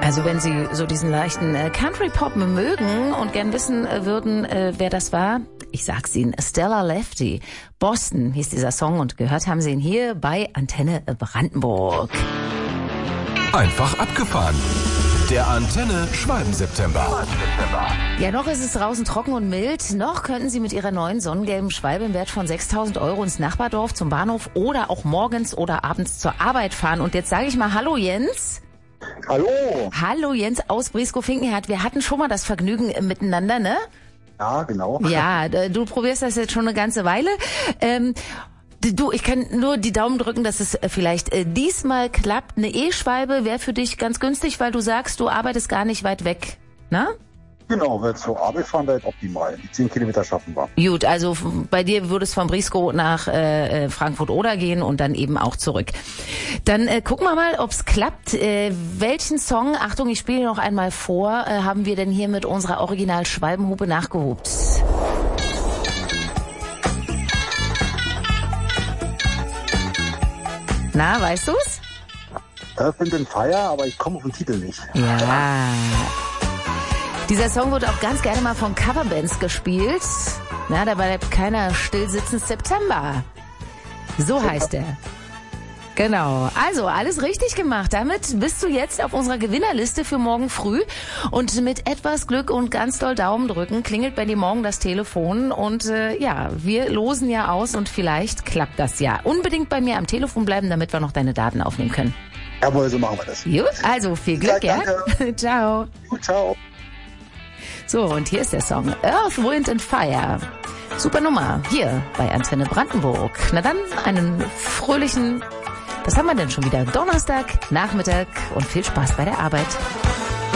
Also wenn Sie so diesen leichten Country-Pop mögen und gern wissen würden, wer das war, ich sag's Ihnen, Stella Lefty. Boston hieß dieser Song und gehört haben Sie ihn hier bei Antenne Brandenburg. Einfach abgefahren. Der Antenne Schwalben-September. Ja, noch ist es draußen trocken und mild. Noch könnten Sie mit Ihrer neuen sonnengelben Schwalbe im Wert von 6.000 € ins Nachbardorf zum Bahnhof oder auch morgens oder abends zur Arbeit fahren. Und jetzt sage ich mal Hallo Jens. Hallo. Hallo Jens aus Brieskow-Finkenherd. Wir hatten schon mal das Vergnügen miteinander, ne? Ja, genau. Ja, du probierst das jetzt schon eine ganze Weile. Ich kann nur die Daumen drücken, dass es vielleicht diesmal klappt. Eine E-Schwalbe wäre für dich ganz günstig, weil du sagst, du arbeitest gar nicht weit weg, ne? Genau, weil zur Arbeit fahren wir optimal. Die 10 Kilometer schaffen wir. Gut, also bei dir würde es von Brieskow nach Frankfurt-Oder gehen und dann eben auch zurück. Dann gucken wir mal, ob es klappt. Welchen Song, Achtung, ich spiele noch einmal vor, haben wir denn hier mit unserer Original-Schwalbenhupe nachgehupt? Na, weißt du's? Earth, Wind & Fire, aber ich komme auf den Titel nicht. Ja. Dieser Song wird auch ganz gerne mal von Coverbands gespielt. Na, da bleibt keiner still sitzen. September. So heißt er. Genau. Also, alles richtig gemacht. Damit bist du jetzt auf unserer Gewinnerliste für morgen früh. Und mit etwas Glück und ganz doll Daumen drücken klingelt bei dir morgen das Telefon. Und ja, wir losen ja aus und vielleicht klappt das ja. Unbedingt bei mir am Telefon bleiben, damit wir noch deine Daten aufnehmen können. Jawohl, so machen wir das. Gut, also viel Glück, ja? Ciao. Gut, ciao. So, und hier ist der Song Earth, Wind & Fire. Super Nummer, hier bei Antenne Brandenburg. Na dann, einen fröhlichen, was haben wir denn schon wieder? Donnerstag, Nachmittag und viel Spaß bei der Arbeit.